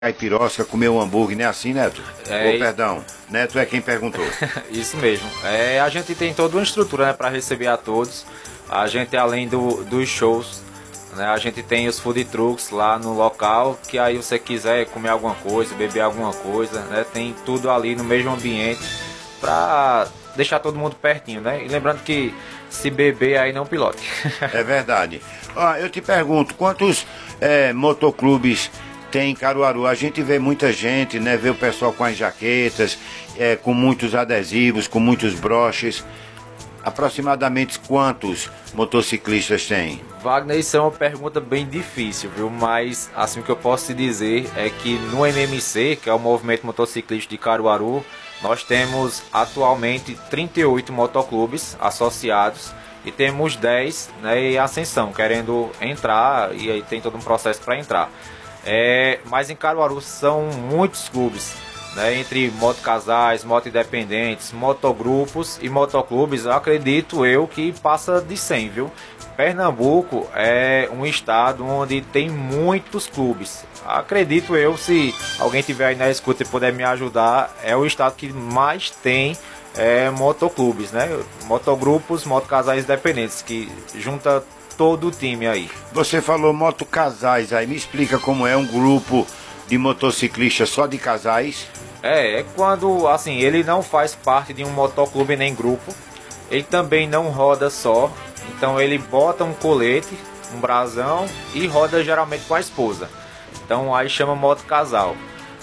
caipirosca, comer um hambúrguer, não é assim, Neto? É, Perdão, Neto é quem perguntou. Isso mesmo. A gente tem toda uma estrutura, né, para receber a todos. A gente, além dos shows, né, a gente tem os food trucks lá no local, que aí você quiser comer alguma coisa, beber alguma coisa, né, tem tudo ali no mesmo ambiente para deixar todo mundo pertinho, né? E lembrando que se beber aí não pilote. É verdade. Ó, eu te pergunto, quantos motoclubes tem em Caruaru? A gente vê muita gente, né? Vê o pessoal com as jaquetas, com muitos adesivos, com muitos broches. Aproximadamente quantos motociclistas tem? Wagner, isso é uma pergunta bem difícil, viu? Mas assim, o que eu posso te dizer é que no MMC, que é o Movimento Motociclista de Caruaru, nós temos atualmente 38 motoclubes associados e temos 10, né, em ascensão, querendo entrar, e aí tem todo um processo para entrar. Mas em Caruaru são muitos clubes, né, entre motocasais, moto independentes, motogrupos e motoclubes. Eu acredito eu que passa de 100, viu? Pernambuco é um estado onde tem muitos clubes. Acredito eu, se alguém tiver aí na escuta e puder me ajudar, é o estado que mais tem motoclubes, né? Motogrupos, motocasais independentes, que junta todo o time aí. Você falou motocasais aí, me explica como é um grupo de motociclistas só de casais? É quando, assim, ele não faz parte de um motoclube nem grupo, ele também não roda só, então ele bota um colete, um brasão e roda geralmente com a esposa. Então aí chama moto casal.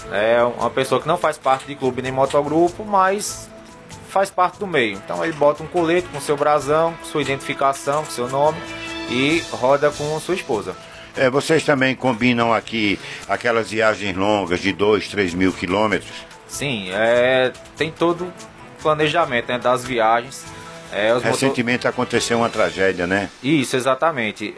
É uma pessoa que não faz parte de clube nem motogrupo, mas faz parte do meio. Então ele bota um colete com seu brasão, com sua identificação, com seu nome e roda com sua esposa. Vocês também combinam aqui aquelas viagens longas de 2, 3 mil quilômetros? Sim, tem todo o planejamento, né, das viagens. Recentemente aconteceu uma tragédia, né? Isso, exatamente.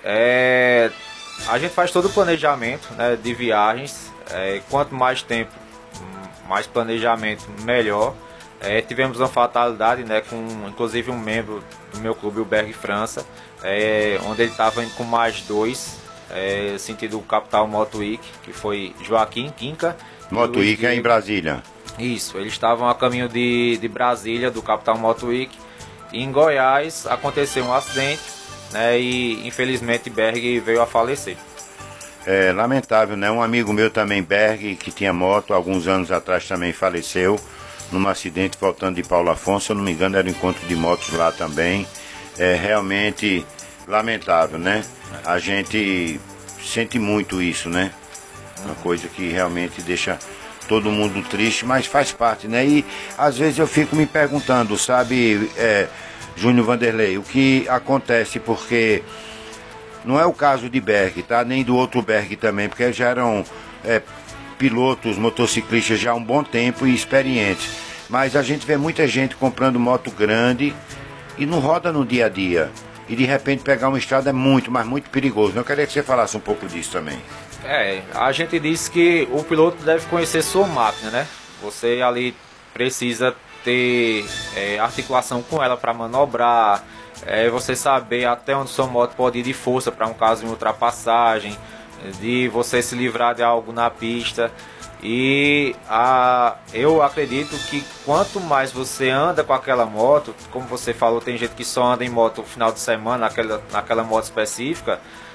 A gente faz todo o planejamento, né, de viagens. Quanto mais tempo, mais planejamento, melhor. Tivemos uma fatalidade, né, com inclusive um membro do meu clube, o Berg França, onde ele estava indo com mais dois, sentido Capital Moto Week, que foi Joaquim Quinca. Moto Week é em Brasília. Isso, eles estavam a caminho de Brasília, do Capital Moto Week. E em Goiás aconteceu um acidente, né, e infelizmente Berg veio a falecer. É lamentável, né? Um amigo meu também, Berg, que tinha moto, alguns anos atrás também faleceu num acidente voltando de Paulo Afonso, se eu não me engano era um encontro de motos lá também. É realmente lamentável, né? A gente sente muito isso, né? Uma coisa que realmente deixa todo mundo triste, mas faz parte, né? E às vezes eu fico me perguntando, sabe, Júnior Vanderlei, o que acontece, porque não é o caso de Berg, tá? Nem do outro Berg também, porque já eram pilotos, motociclistas já há um bom tempo e experientes. Mas a gente vê muita gente comprando moto grande e não roda no dia a dia. E de repente pegar uma estrada é muito, mas muito perigoso. Eu queria que você falasse um pouco disso também. A gente diz que o piloto deve conhecer sua máquina, né? Você ali precisa ter articulação com ela para manobrar, você saber até onde sua moto pode ir de força para um caso de ultrapassagem, de você se livrar de algo na pista. E eu acredito que quanto mais você anda com aquela moto, como você falou, tem gente que só anda em moto no final de semana, naquela moto específica,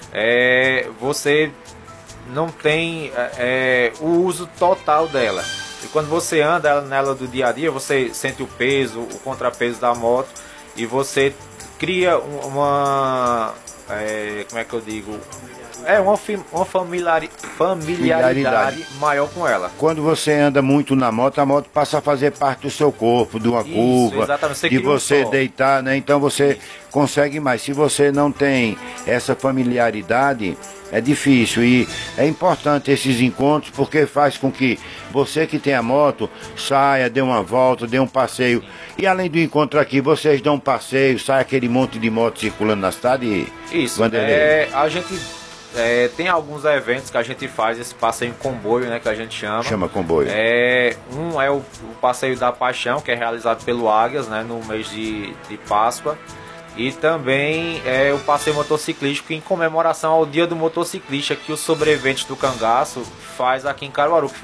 você não tem o uso total dela. E quando você anda nela do dia a dia, você sente o peso, o contrapeso da moto e você cria uma como é que eu digo? Uma familiaridade maior com ela. Quando você anda muito na moto, a moto passa a fazer parte do seu corpo, de uma curva, exatamente. de você deitar, né? Então você consegue mais. Se você não tem essa familiaridade, é difícil. E é importante esses encontros, porque faz com que você que tem a moto saia, dê uma volta, dê um passeio. E além do encontro aqui, vocês dão um passeio, sai aquele monte de moto circulando na cidade? Isso, a gente tem alguns eventos que a gente faz, esse passeio em comboio, né, que a gente chama comboio. Um é o passeio da Paixão, que é realizado pelo Águias, né, no mês de Páscoa. E também o passeio motociclístico em comemoração ao Dia do Motociclista que os sobreviventes do Cangaço faz aqui em Caruaru.